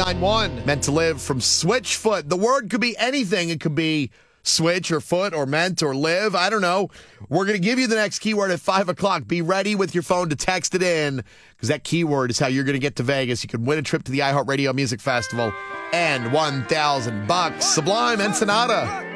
991. Meant to Live from Switchfoot. The word could be anything. It could be switch or foot or meant or live. I don't know. We're going to give you the next keyword at 5 o'clock. Be ready with your phone to text it in because that keyword is how you're going to get to Vegas. You can win a trip to the iHeartRadio Music Festival and $1,000. Sublime and Sonata.